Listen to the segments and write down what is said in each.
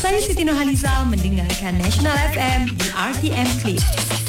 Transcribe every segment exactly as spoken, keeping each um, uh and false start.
Saya Siti Nurhaliza mendengarkan National F M di R T M Click.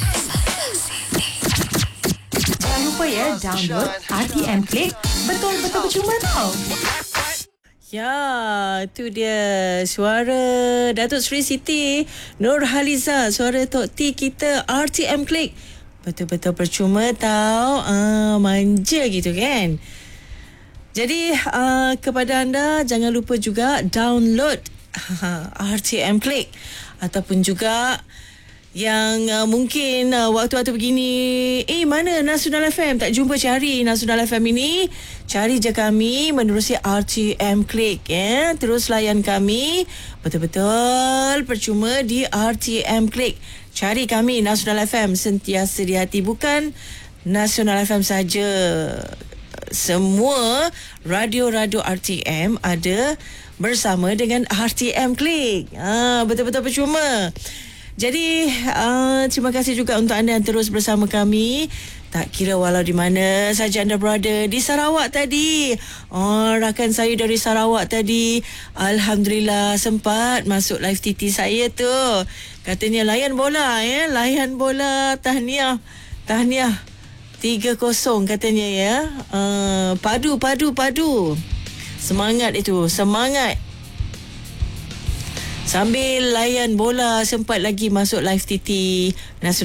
Jangan lupa ya, download R T M Click. Betul-betul percuma tau. Ya, tu dia suara Datuk Seri Siti Nurhaliza, suara Tok T kita R T M Click. Betul-betul percuma tau. Ah, manja gitu kan. Jadi uh, kepada anda, jangan lupa juga download R T M Click. Ataupun juga yang uh, mungkin uh, waktu-waktu begini, eh mana Nasional F M, tak jumpa cari Nasional F M ini, cari je kami menerusi R T M Click ya. Terus layan kami, betul-betul percuma di R T M Click. Cari kami Nasional F M, sentiasa di hati, bukan Nasional F M saja. Semua radio-radio R T M ada bersama dengan R T M Click. Ah, betul-betul percuma. Jadi uh, terima kasih juga untuk anda yang terus bersama kami. Tak kira walau di mana saja anda berada. Di Sarawak tadi, oh, rakan saya dari Sarawak tadi, alhamdulillah sempat masuk live T T saya tu. Katanya layan bola ya, layan bola, tahniah. Tahniah tiga kosong katanya ya. Uh, padu padu padu. Semangat itu, semangat. Sambil layan bola sempat lagi masuk live T T Nasional